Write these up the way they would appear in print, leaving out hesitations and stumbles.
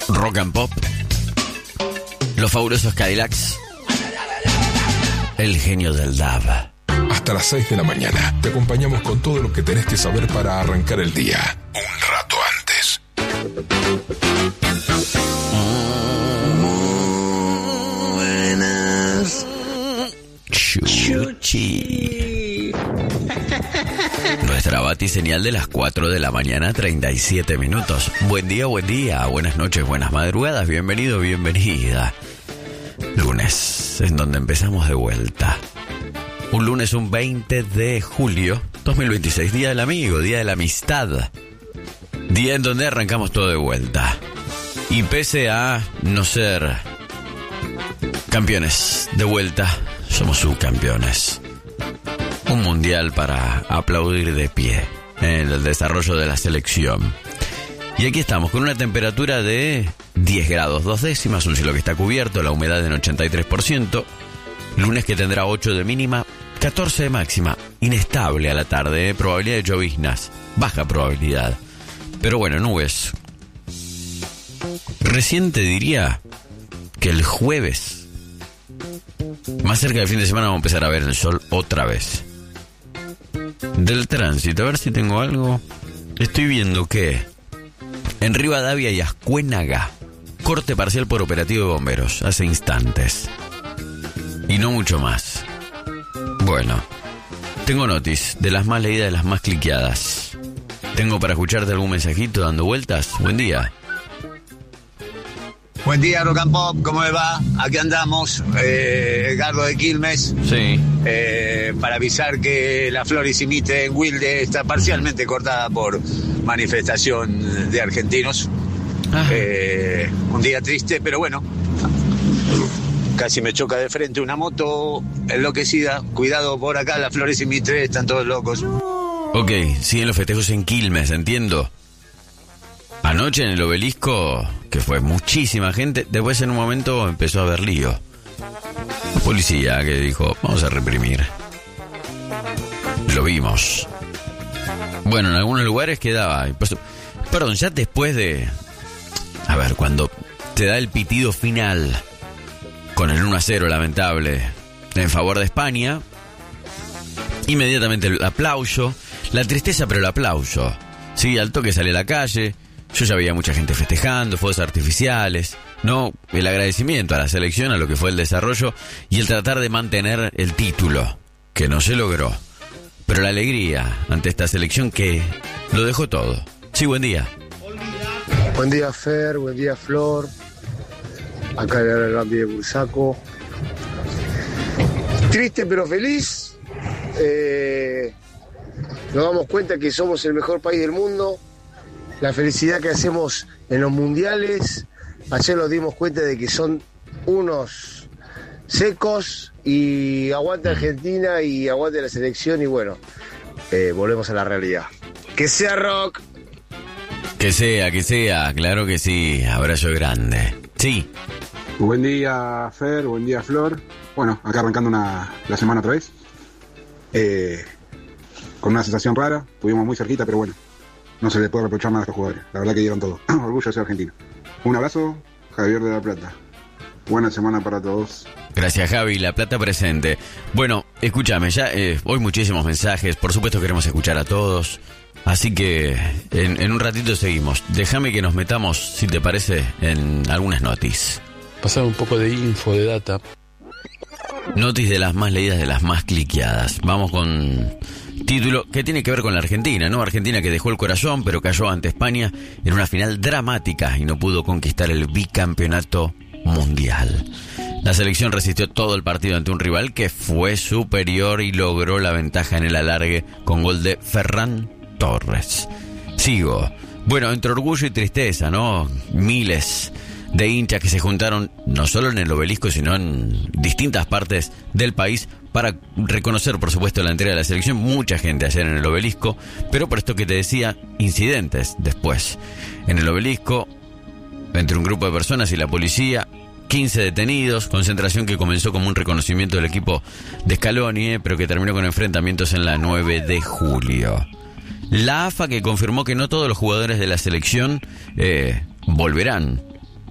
Rock and Pop, los fabulosos Cadillacs, el genio del dub. Hasta las 6 de la mañana te acompañamos con todo lo que tenés que saber para arrancar el día. Un rato antes. Buenas. Chuchi. Nuestra batiseñal de las 4 de la mañana, 37 minutos. Buen día, buenas noches, buenas madrugadas, bienvenido, bienvenida. Lunes, en donde empezamos de vuelta. Un lunes, un 20 de julio 2026, Día del Amigo, Día de la Amistad. Día en donde arrancamos todo de vuelta. Y pese a no ser campeones de vuelta, somos subcampeones. Un mundial para aplaudir de pie en el desarrollo de la selección. Y aquí estamos con una temperatura de 10 grados 2 décimas, un cielo que está cubierto, la humedad en 83%. Lunes que tendrá 8 de mínima, 14 de máxima, inestable a la tarde, probabilidad de lloviznas, baja probabilidad. Pero bueno, nubes. Recién te diría que el jueves, más cerca del fin de semana, vamos a empezar a ver el sol otra vez. Del tránsito, a ver si tengo algo. Estoy viendo que en Rivadavia y Ascuénaga, corte parcial por operativo de bomberos, hace instantes. Y no mucho más. Bueno, tengo notis de las más leídas, de las más cliqueadas. Tengo para escucharte algún mensajito dando vueltas. Buen día. Buen día, Rock and Pop, ¿cómo me va? Aquí andamos, Edgardo de Quilmes. Sí. Para avisar que la Flores Imite en Wilde está parcialmente cortada por manifestación de argentinos. Un día triste, pero bueno. Casi me choca de frente una moto enloquecida. Cuidado por acá, la Flores Imite, están todos locos. Ok, siguen los festejos en Quilmes, entiendo. Anoche en el Obelisco, que fue muchísima gente, después en un momento empezó a haber lío. La policía que dijo, vamos a reprimir. Lo vimos. Bueno, en algunos lugares quedaba... Perdón, ya después de... A ver, cuando te da el pitido final con el 1-0 lamentable en favor de España, inmediatamente el aplauso, la tristeza pero el aplauso. Sí, al toque salí a la calle, yo ya veía mucha gente festejando, fuegos artificiales, ¿no? El agradecimiento a la selección, a lo que fue el desarrollo y el tratar de mantener el título, que no se logró. Pero la alegría ante esta selección que lo dejó todo. Sí, buen día. Buen día, Fer, buen día, Flor. Acá en el Gambi de Bursaco. Triste pero feliz. Nos damos cuenta que somos el mejor país del mundo. La felicidad que hacemos en los mundiales. Ayer nos dimos cuenta de que son unos secos y aguante Argentina y aguante la selección y bueno, volvemos a la realidad. ¡Que sea rock! Que sea, claro que sí. Abrazo grande. Sí. Buen día, Fer, buen día, Flor. Bueno, acá arrancando la semana otra vez. Con una sensación rara, estuvimos muy cerquita, pero bueno, no se le puede reprochar nada a estos jugadores. La verdad que dieron todo. Orgullo de ser argentino. Un abrazo, Javier de La Plata. Buena semana para todos. Gracias, Javi, La Plata presente. Bueno, escúchame, ya hoy muchísimos mensajes, por supuesto queremos escuchar a todos, así que en un ratito seguimos. Déjame que nos metamos, si te parece, en algunas notis. Pasar un poco de info, de data. Notis de las más leídas, de las más cliqueadas. Vamos con título que tiene que ver con la Argentina, ¿no? Argentina que dejó el corazón, pero cayó ante España en una final dramática y no pudo conquistar el bicampeonato mundial. La selección resistió todo el partido ante un rival que fue superior y logró la ventaja en el alargue con gol de Ferran Torres. Sigo. Bueno, entre orgullo y tristeza, ¿no? Miles de hinchas que se juntaron no solo en el Obelisco, sino en distintas partes del país para reconocer, por supuesto, la entrega de la selección. Mucha gente ayer en el Obelisco, pero por esto que te decía, incidentes después. En el Obelisco, entre un grupo de personas y la policía, 15 detenidos, concentración que comenzó como un reconocimiento del equipo de Scaloni, pero que terminó con enfrentamientos en la 9 de julio. La AFA que confirmó que no todos los jugadores de la selección volverán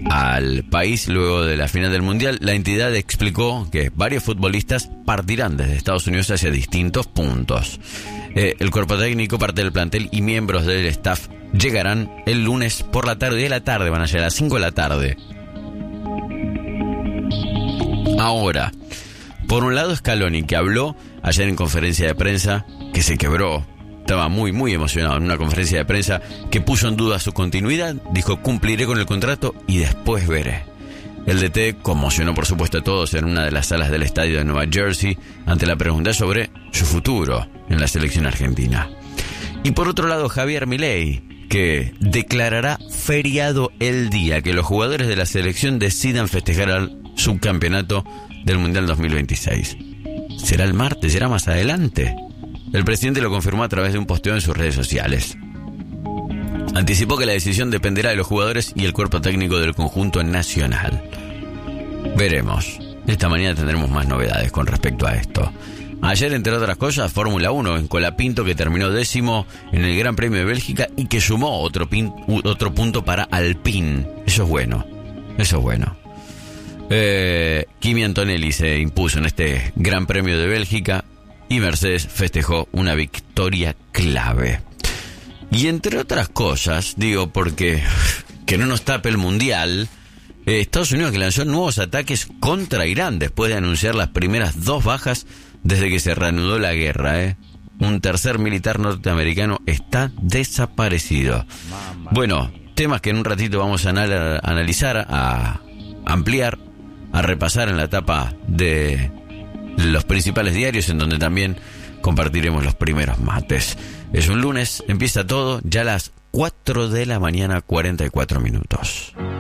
al país luego de la final del Mundial. La entidad explicó que varios futbolistas partirán desde Estados Unidos hacia distintos puntos. El cuerpo técnico, parte del plantel y miembros del staff llegarán el lunes por la tarde. De la tarde van a llegar a las 5 de la tarde. Ahora, por un lado Scaloni, que habló ayer en conferencia de prensa, que se quebró. Estaba muy, muy emocionado en una conferencia de prensa que puso en duda su continuidad. Dijo, cumpliré con el contrato y después veré. El DT conmocionó, por supuesto, a todos en una de las salas del estadio de Nueva Jersey ante la pregunta sobre su futuro en la selección argentina. Y por otro lado, Javier Milei, que declarará feriado el día que los jugadores de la selección decidan festejar al subcampeonato del Mundial 2026. ¿Será el martes? ¿Será más adelante? El presidente lo confirmó a través de un posteo en sus redes sociales. Anticipó que la decisión dependerá de los jugadores y el cuerpo técnico del conjunto nacional. Veremos. Esta mañana tendremos más novedades con respecto a esto. Ayer, entre otras cosas, Fórmula 1 en Colapinto, que terminó 10º en el Gran Premio de Bélgica y que sumó otro punto para Alpine. Eso es bueno. Eso es bueno. Kimi Antonelli se impuso en este Gran Premio de Bélgica y Mercedes festejó una victoria clave. Y entre otras cosas, digo, porque que no nos tape el Mundial, Estados Unidos, que lanzó nuevos ataques contra Irán después de anunciar las primeras 2 bajas desde que se reanudó la guerra. Un tercer militar norteamericano está desaparecido. Bueno, temas que en un ratito vamos a analizar, a ampliar, a repasar en la etapa de los principales diarios, en donde también compartiremos los primeros mates. Es un lunes, empieza todo, ya a las 4 de la mañana, 44 minutos.